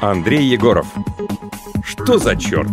Андрей Егоров. Что за черт?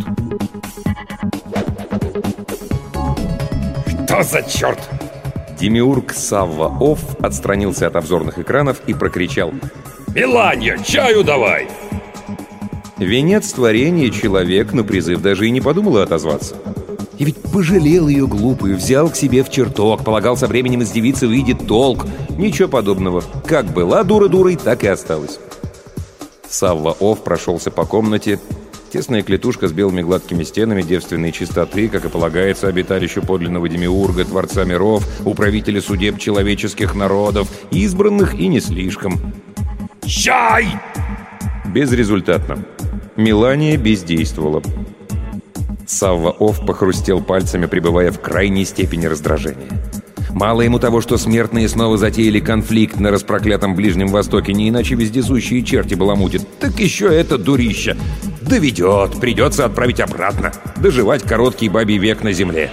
Что за черт? Демиург Савва Офф отстранился от обзорных экранов и прокричал: «Меланья, чаю давай!» Венец творения человек на призыв даже и не подумал отозваться. И ведь пожалел ее глупую, взял к себе в чертог, полагал, со временем из девицы выйдет толк. Ничего подобного. Как была дура дурой, так и осталась. Савва Офф прошелся по комнате. Тесная клетушка с белыми гладкими стенами, девственной чистоты, как и полагается обиталищу подлинного демиурга, творца миров, управителя судеб человеческих народов, избранных и не слишком. «Чай!» Безрезультатно. Мелания бездействовала. Савва Офф похрустел пальцами, пребывая в крайней степени раздражения. Мало ему того, что смертные снова затеяли конфликт на распроклятом Ближнем Востоке, не иначе вездесущие черти баламутят, так еще это дурище. Доведет, придется отправить обратно, доживать короткий бабий век на земле.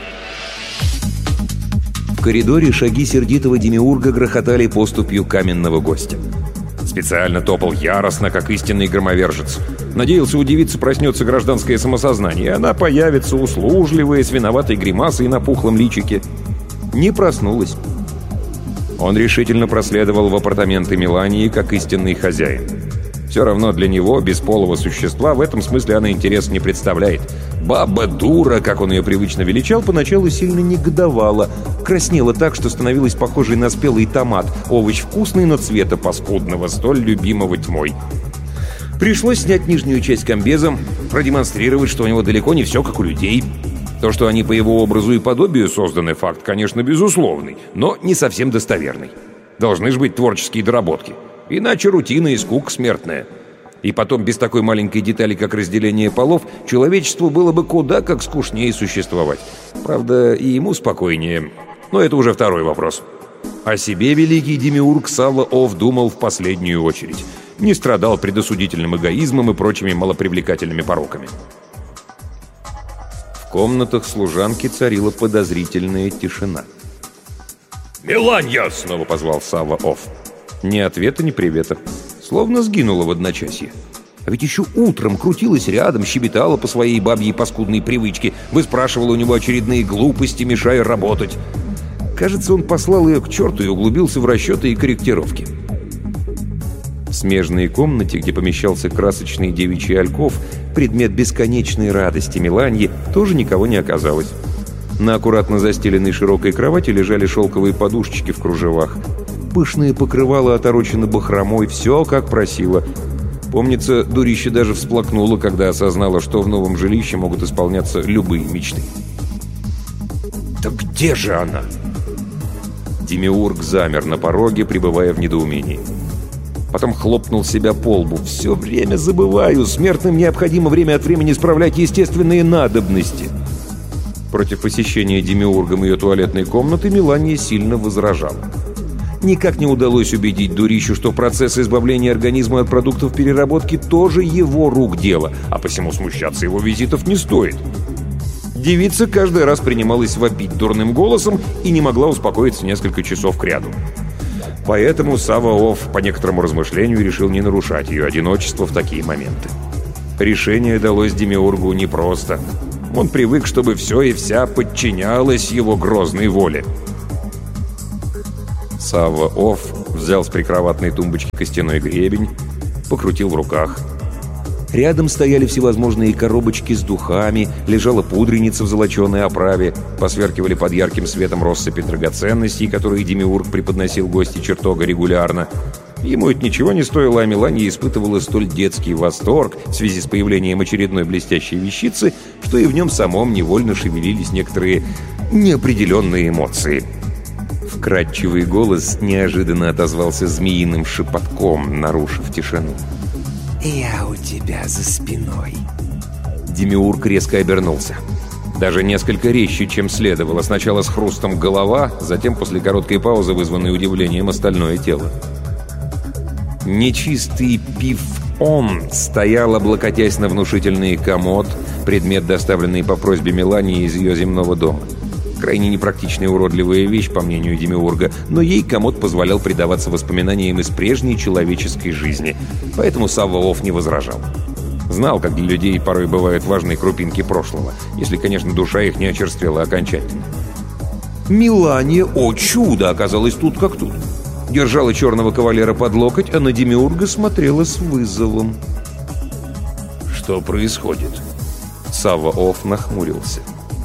В коридоре шаги сердитого демиурга грохотали поступью каменного гостя. Специально топал яростно, как истинный громовержец. Надеялся, у девицы проснется гражданское самосознание, и она появится услужливая, с виноватой гримасой на пухлом личике. Не проснулась. Он решительно проследовал в апартаменты Мелании, как истинный хозяин. Все равно для него, бесполого существа, в этом смысле она интерес не представляет. Баба-дура, как он ее привычно величал, поначалу сильно негодовала. Краснела так, что становилась похожей на спелый томат. Овощ вкусный, но цвета паскудного, столь любимого тьмой. Пришлось снять нижнюю часть комбеза, продемонстрировать, что у него далеко не все как у людей. То, что они по его образу и подобию созданы, факт, конечно, безусловный, но не совсем достоверный. Должны же быть творческие доработки. Иначе рутина и скука смертная. И потом, без такой маленькой детали, как разделение полов, человечеству было бы куда как скучнее существовать. Правда, и ему спокойнее. Но это уже второй вопрос. О себе великий демиург Савва Офф думал в последнюю очередь. Не страдал предосудительным эгоизмом и прочими малопривлекательными пороками. В комнатах служанки царила подозрительная тишина. «Меланья!» — снова позвал Савва Офф. Ни ответа, ни привета. Словно сгинула в одночасье. А ведь еще утром крутилась рядом, щебетала по своей бабьей паскудной привычке, выспрашивала у него очередные глупости, мешая работать. Кажется, он послал ее к черту и углубился в расчеты и корректировки. В смежной комнате, где помещался красочный девичий альков, предмет бесконечной радости Меланьи, тоже никого не оказалось. На аккуратно застеленной широкой кровати лежали шелковые подушечки в кружевах. Пышные покрывала оторочены бахромой, все как просила. Помнится, дурище даже всплакнула, когда осознала, что в новом жилище могут исполняться любые мечты. «Да где же она?» Демиург замер на пороге, пребывая в недоумении. Потом хлопнул себя по лбу. «Все время забываю, смертным необходимо время от времени справлять естественные надобности». Против посещения демиургом ее туалетной комнаты Мелания сильно возражала. Никак не удалось убедить дурищу, что процесс избавления организма от продуктов переработки тоже его рук дело, а посему смущаться его визитов не стоит. Девица каждый раз принималась вопить дурным голосом и не могла успокоиться несколько часов кряду. Поэтому Савва Офф по некоторому размышлению решил не нарушать ее одиночество в такие моменты. Решение далось демиургу непросто. Он привык, чтобы все и вся подчинялось его грозной воле. Савва Офф взял с прикроватной тумбочки костяной гребень, покрутил в руках. Рядом стояли всевозможные коробочки с духами, лежала пудреница в золоченой оправе, посверкивали под ярким светом россыпи драгоценностей, которые демиург преподносил гости чертога регулярно. Ему это ничего не стоило, а Мелания испытывала столь детский восторг в связи с появлением очередной блестящей вещицы, что и в нем самом невольно шевелились некоторые неопределенные эмоции. Вкрадчивый голос неожиданно отозвался змеиным шепотком, нарушив тишину. «Я у тебя за спиной». Демиург резко обернулся. Даже несколько резче, чем следовало. Сначала с хрустом голова, затем после короткой паузы, вызванной удивлением, остальное тело. Нечистый пиф-он стоял, облокотясь на внушительный комод, предмет, доставленный по просьбе Мелании из ее земного дома. Крайне непрактичная и уродливая вещь, по мнению демиурга, но ей комод позволял предаваться воспоминаниям из прежней человеческой жизни, поэтому Савва Офф не возражал. знал, как для людей порой бывают важны крупинки прошлого, если, конечно, душа их не очерствела окончательно. Мелания, о чудо, оказалась тут как тут. Держала черного кавалера под локоть, а на Демиурга смотрела с вызовом. «Что происходит?» Савва-Офф нахмурился.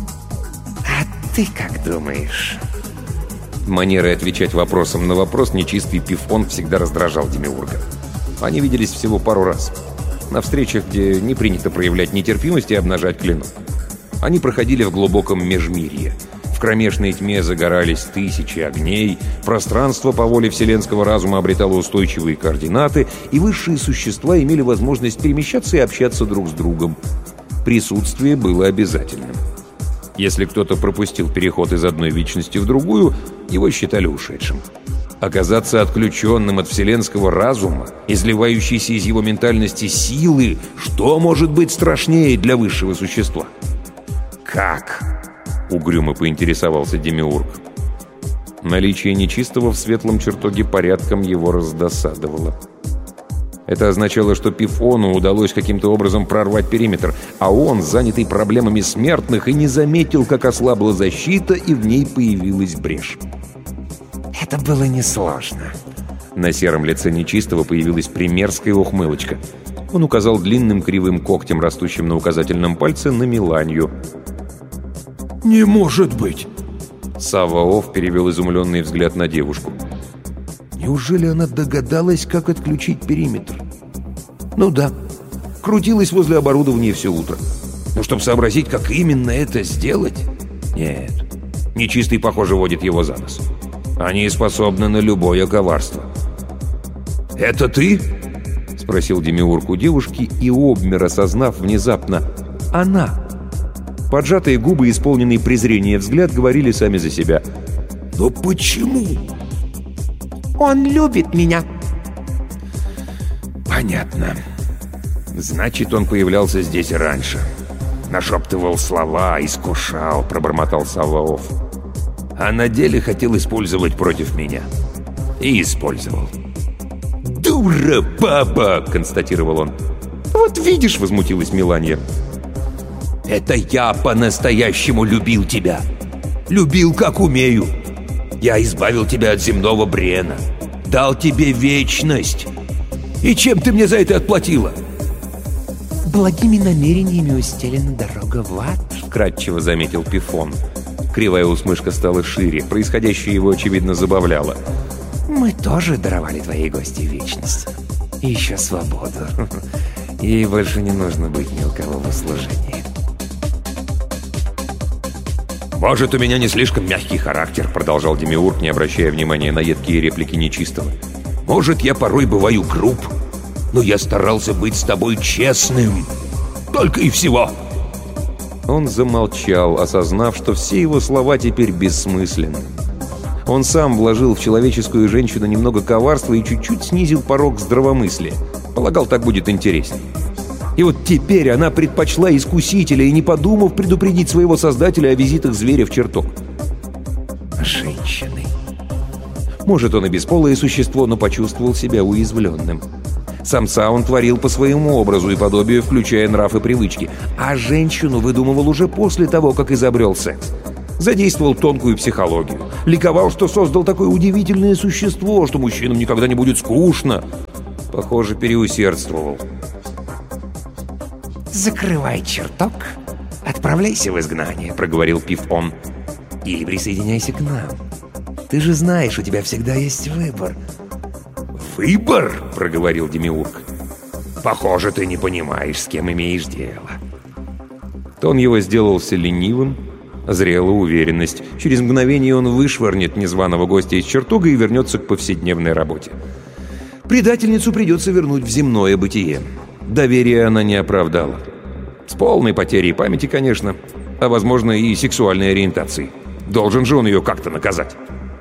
«А ты как думаешь?» Манерой отвечать вопросом на вопрос нечистый Пифон всегда раздражал Демиурга. Они виделись всего пару раз. На встречах, где не принято проявлять нетерпимость и обнажать клинок. Они проходили в глубоком межмирье. В кромешной тьме загорались тысячи огней, пространство по воле вселенского разума обретало устойчивые координаты, и высшие существа имели возможность перемещаться и общаться друг с другом. Присутствие было обязательным. Если кто-то пропустил переход из одной вечности в другую, его считали ушедшим. Оказаться отключенным от вселенского разума, изливающейся из его ментальности силы, что может быть страшнее для высшего существа? «Как?» — угрюмо поинтересовался Демиург. Наличие нечистого в светлом чертоге порядком его раздосадовало. Это означало, что Пифону удалось каким-то образом прорвать периметр, а он, занятый проблемами смертных, и не заметил, как ослабла защита, и в ней появилась брешь. «Это было несложно». На сером лице нечистого появилась примерская ухмылочка. Он указал длинным кривым когтем, растущим на указательном пальце, на Меланию. «Не может быть!» Савва-Офф перевел изумленный взгляд на девушку. Неужели она догадалась, как отключить периметр? Ну да, крутилась возле оборудования все утро. Но чтобы сообразить, как именно это сделать... Нет, нечистый, похоже, водит его за нос. Они способны на любое коварство. «Это ты?» — спросил Демиург у девушки, и обмер, осознав внезапно. «Она!» Поджатые губы, исполненный презрения взгляд, говорили сами за себя. «Но почему?» «Он любит меня». «Понятно. Значит, он появлялся здесь раньше. Нашептывал слова, искушал», — пробормотал Савва-Офф. «А на деле хотел использовать против меня. И использовал». «Дура баба!» — констатировал он. «Вот видишь», — возмутилась Мелания. «Это я по-настоящему любил тебя. Любил, как умею. Я избавил тебя от земного брена. Дал тебе вечность. И чем ты мне за это отплатила?» «Благими намерениями устелена дорога в ад», — вкратчиво заметил Пифон. Кривая усмешка стала шире. Происходящее его, очевидно, забавляло. «Мы тоже даровали твоей гости вечность. И еще свободу. Ей больше не нужно быть ни у кого в услужении». «Может, у меня не слишком мягкий характер», — продолжал Демиург, не обращая внимания на едкие реплики нечистого. «Может, я порой бываю груб, но я старался быть с тобой честным. Только и всего». Он замолчал, осознав, что все его слова теперь бессмысленны. Он сам вложил в человеческую женщину немного коварства и чуть-чуть снизил порог здравомыслия. Полагал, так будет интереснее. И вот теперь она предпочла искусителя и, не подумав, предупредить своего создателя о визитах зверя в чертог. Женщины. Может, он и бесполое существо, но почувствовал себя уязвленным. Самца он творил по своему образу и подобию, включая нрав и привычки. А женщину выдумывал уже после того, как изобрел секс. Задействовал тонкую психологию. Ликовал, что создал такое удивительное существо, что мужчинам никогда не будет скучно. Похоже, переусердствовал. «Закрывай чертог, отправляйся в изгнание», — проговорил Пифон. «Или присоединяйся к нам. Ты же знаешь, у тебя всегда есть выбор». «Выбор?» — проговорил Демиург. «Похоже, ты не понимаешь, с кем имеешь дело». Тон его сделался ленивым, зрела уверенность. Через мгновение он вышвырнет незваного гостя из чертога и вернется к повседневной работе. Предательницу придется вернуть в земное бытие. Доверие она не оправдала. С полной потерей памяти, конечно, а, возможно, и сексуальной ориентацией. Должен же он ее как-то наказать.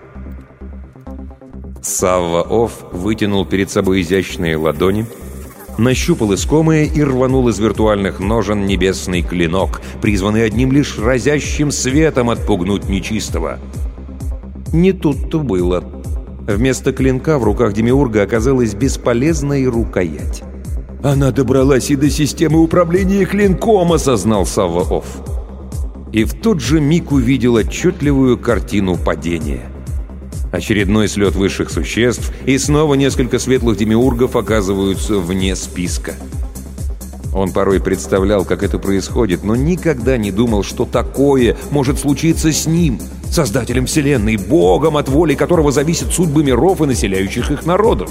Савва-Офф вытянул перед собой изящные ладони, нащупал искомое и рванул из виртуальных ножен небесный клинок, призванный одним лишь разящим светом отпугнуть нечистого. Не тут-то было. Вместо клинка в руках Демиурга оказалась бесполезная рукоять. «Она добралась и до системы управления клинком», — осознал Савва-Офф. И в тот же миг увидел отчетливую картину падения. Очередной слет высших существ, и снова несколько светлых демиургов оказываются вне списка. Он порой представлял, как это происходит, но никогда не думал, что такое может случиться с ним, создателем Вселенной, богом, от воли которого зависят судьбы миров и населяющих их народов.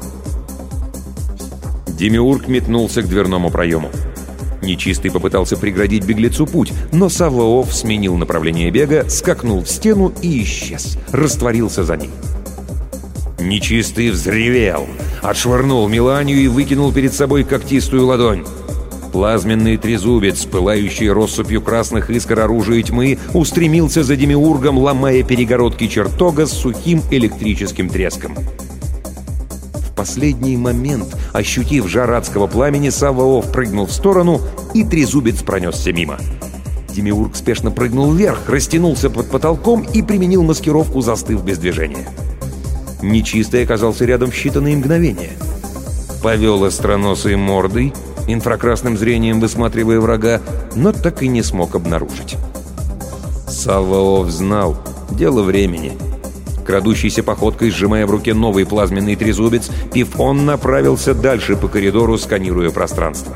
Демиург метнулся к дверному проему. Нечистый попытался преградить беглецу путь, но Савва-Офф сменил направление бега, скакнул в стену и исчез, растворился за ней. Нечистый взревел, отшвырнул Меланию и выкинул перед собой когтистую ладонь. Плазменный трезубец, пылающий россыпью красных искр оружия тьмы, устремился за демиургом, ломая перегородки чертога с сухим электрическим треском. В последний момент, ощутив жар адского пламени, Савва-Офф прыгнул в сторону, и трезубец пронесся мимо. Демиург спешно прыгнул вверх, растянулся под потолком и применил маскировку, застыв без движения. Нечистый оказался рядом в считанные мгновения. Повел остроносой мордой, инфракрасным зрением высматривая врага, но так и не смог обнаружить. Савва-Офф знал — дело времени. Крадущейся походкой, сжимая в руке новый плазменный трезубец, Пиф-Он направился дальше по коридору, сканируя пространство.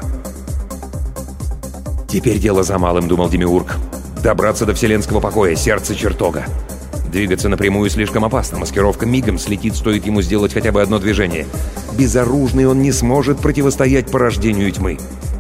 «Теперь дело за малым», — думал Демиург. «Добраться до вселенского покоя, сердца чертога. Двигаться напрямую слишком опасно, маскировка мигом слетит, стоит ему сделать хотя бы одно движение. Безоружный он не сможет противостоять порождению тьмы».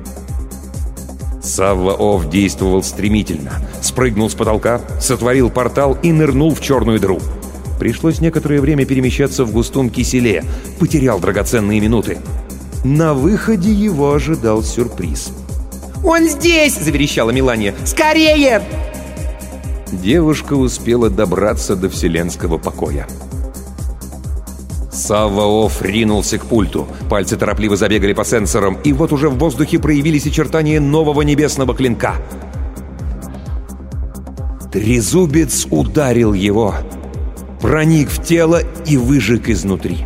Савва-Офф действовал стремительно. Спрыгнул с потолка, сотворил портал и нырнул в черную дыру. Пришлось некоторое время перемещаться в густом киселе. Потерял драгоценные минуты. На выходе его ожидал сюрприз. «Он здесь!» — заверещала Мелания. «Скорее!» Девушка успела добраться до вселенского покоя. Савва-Офф ринулся к пульту. Пальцы торопливо забегали по сенсорам, и вот уже в воздухе проявились очертания нового небесного клинка. Трезубец ударил его, проник в тело и выжег изнутри.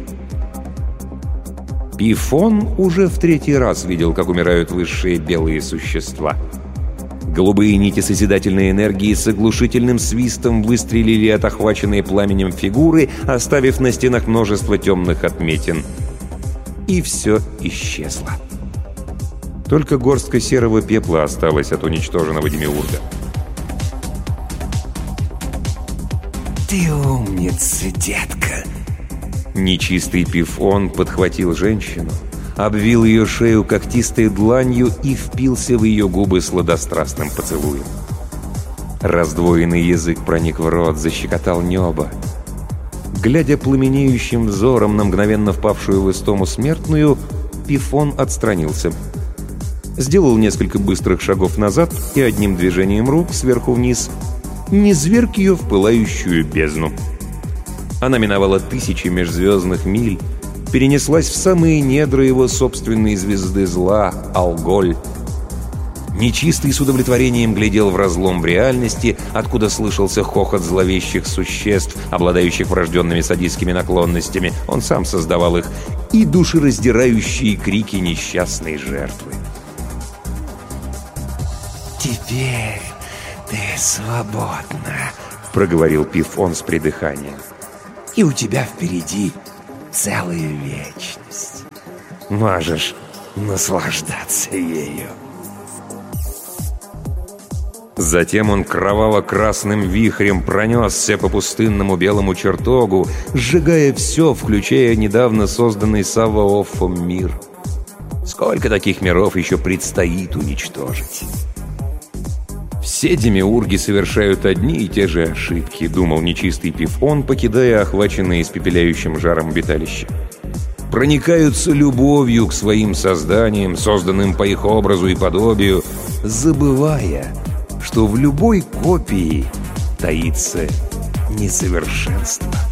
Пиф-Он уже в третий раз видел, как умирают высшие белые существа. Голубые нити созидательной энергии с оглушительным свистом выстрелили от охваченной пламенем фигуры, оставив на стенах множество темных отметин. И все исчезло. Только горстка серого пепла осталась от уничтоженного демиурга. «Ты умница, детка!» Нечистый Пиф-Он подхватил женщину, обвил ее шею когтистой дланью и впился в ее губы сладострастным поцелуем. Раздвоенный язык проник в рот, защекотал небо. Глядя пламенеющим взором на мгновенно впавшую в истому смертную, Пиф-Он отстранился. Сделал несколько быстрых шагов назад и одним движением рук сверху вниз низверг ее в пылающую бездну. Она миновала тысячи межзвездных миль, перенеслась в самые недра его собственной звезды зла — Алголь. Нечистый с удовлетворением глядел в разлом в реальности, откуда слышался хохот зловещих существ, обладающих врожденными садистскими наклонностями, он сам создавал их, и душераздирающие крики несчастной жертвы. «Теперь ты свободна», — проговорил Пиф-Он с придыханием. «И у тебя впереди целая вечность. Можешь наслаждаться ею». Затем он кроваво-красным вихрем пронесся по пустынному белому чертогу, сжигая все, включая недавно созданный Савва-Оффом мир. Сколько таких миров еще предстоит уничтожить? «Все демиурги совершают одни и те же ошибки», — думал нечистый Пиф-Он, покидая охваченное испепеляющим жаром обиталище. «Проникаются любовью к своим созданиям, созданным по их образу и подобию, забывая, что в любой копии таится несовершенство».